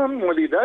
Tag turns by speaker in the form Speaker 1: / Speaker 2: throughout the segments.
Speaker 1: نعم،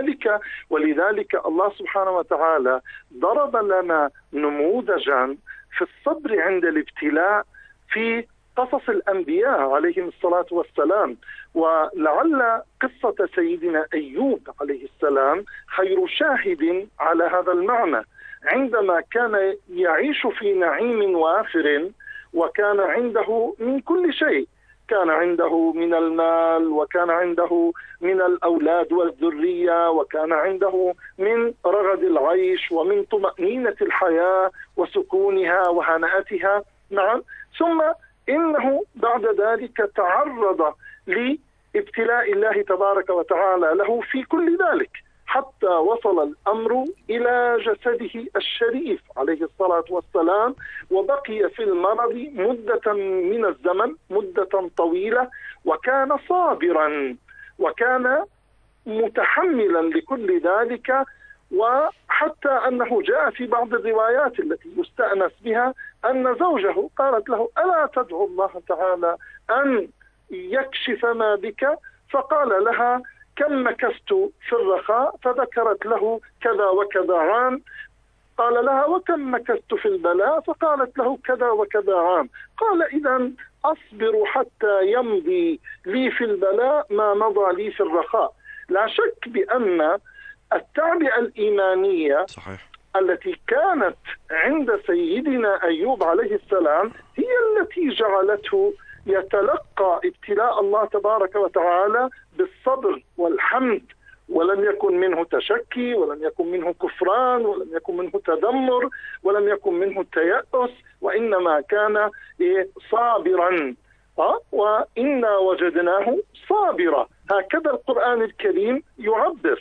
Speaker 1: ولذلك الله سبحانه وتعالى ضرب لنا نموذجا في الصبر عند الابتلاء في قصص الأنبياء عليهم الصلاة والسلام. ولعل قصة سيدنا أيوب عليه السلام خير شاهد على هذا المعنى، عندما كان يعيش في نعيم وافر وكان عنده من كل شيء، كان عنده من المال، وكان عنده من الأولاد والذرية، وكان عنده من رغد العيش ومن طمأنينة الحياة وسكونها وهنأتها. نعم. ثم إنه بعد ذلك تعرض لابتلاء الله تبارك وتعالى له في كل ذلك، حتى وصل الأمر إلى جسده الشريف عليه الصلاة والسلام، وبقي في المرض مدة من الزمن، مدة طويلة، وكان صابرا وكان متحملا لكل ذلك. وحتى أنه جاء في بعض الروايات التي يستأنس بها أن زوجه قالت له: ألا تدعو الله تعالى أن يكشف ما بك؟ فقال لها: كم مكثت في الرخاء؟ فذكرت له كذا وكذا عام. قال لها: وكم مكثت في البلاء؟ فقالت له: كذا وكذا عام. قال: إذا أصبر حتى يمضي لي في البلاء ما مضى لي في الرخاء. لا شك بأن التعبئة الإيمانية صحيح التي كانت عند سيدنا أيوب عليه السلام هي التي جعلته يتلقى ابتلاء الله تبارك وتعالى بالصبر والحمد، ولم يكن منه تشكي، ولم يكن منه كفران، ولم يكن منه تذمر، ولم يكن منه تيأس، وإنما كان صابرا. وإنا وجدناه صابرا، هكذا القرآن الكريم يعبر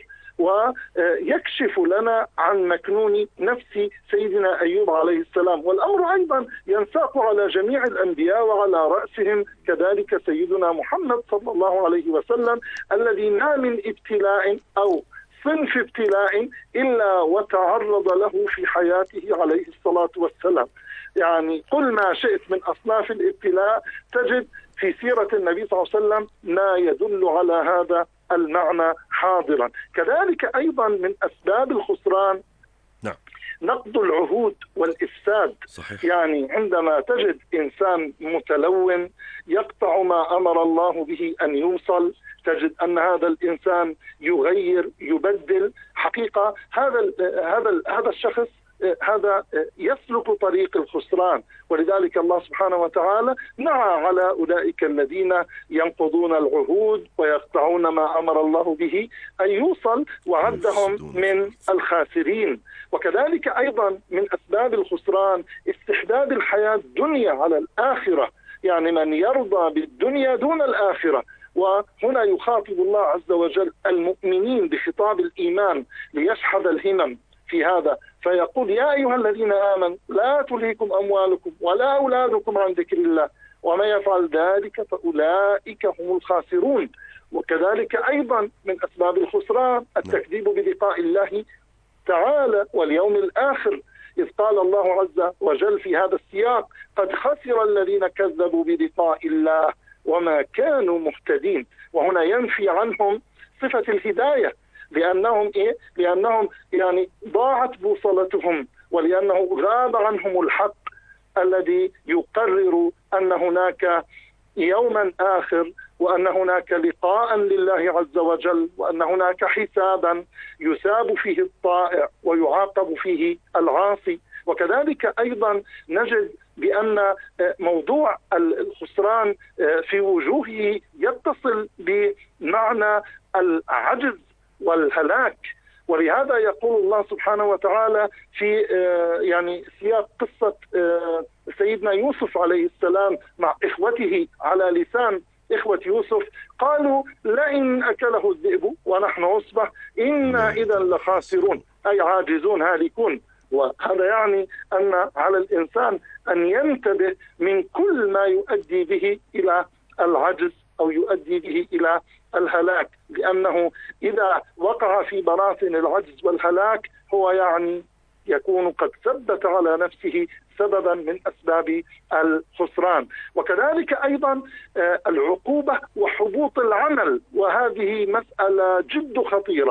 Speaker 1: ويكشف لنا عن مكنون نفس سيدنا أيوب عليه السلام. والأمر أيضا ينساق على جميع الأنبياء، وعلى رأسهم كذلك سيدنا محمد صلى الله عليه وسلم، الذي ما من ابتلاء أو صنف ابتلاء إلا وتعرض له في حياته عليه الصلاة والسلام. يعني قل ما شئت من أصناف الابتلاء تجد في سيرة النبي صلى الله عليه وسلم ما يدل على هذا المعنى حاضرا. كذلك أيضا من أسباب الخسران نقض العهود والإفساد. صحيح. يعني عندما تجد إنسان متلون يقطع ما أمر الله به أن يوصل، تجد أن هذا الإنسان يغير يبدل. حقيقة هذا الشخص هذا يسلك طريق الخسران. ولذلك الله سبحانه وتعالى نعى على أولئك الذين ينقضون العهود ويقطعون ما أمر الله به أن يوصل، وعدهم من الخاسرين. وكذلك أيضا من أسباب الخسران استحباب الحياة الدنيا على الآخرة، يعني من يرضى بالدنيا دون الآخرة. وهنا يخاطب الله عز وجل المؤمنين بخطاب الإيمان ليشحذ الهمم في هذا، فيقول: يا أيها الذين آمنوا لا تلهكم أموالكم ولا أولادكم عن ذكر الله ومن يفعل ذلك فأولئك هم الخاسرون. وكذلك أيضا من أسباب الخسران التكذيب بلقاء الله تعالى واليوم الآخر، إذ قال الله عز وجل في هذا السياق: قد خسر الذين كذبوا بلقاء الله وما كانوا مهتدين. وهنا ينفي عنهم صفة الهداية، لأنهم يعني ضاعت بوصلتهم، ولأنه غاب عنهم الحق الذي يقرر أن هناك يوما آخر، وأن هناك لقاء لله عز وجل، وأن هناك حسابا يثاب فيه الطائع ويعاقب فيه العاصي. وكذلك أيضا نجد بأن موضوع الخسران في وجوهه يتصل بمعنى العجز والهلاك. ولهذا يقول الله سبحانه وتعالى في يعني سياق قصة سيدنا يوسف عليه السلام مع إخوته على لسان إخوة يوسف: قالوا لئن أكله الذئب ونحن عصبة إنا إذا لخاسرون، أي عاجزون هالكون. وهذا يعني أن على الإنسان أن ينتبه من كل ما يؤدي به إلى العجز أو يؤدي به إلى الهلاك، لأنه إذا وقع في براثن العجز والهلاك هو يعني يكون قد ثبت على نفسه سببا من أسباب الخسران. وكذلك أيضا العقوبة وحبوط العمل، وهذه مسألة جد خطيرة.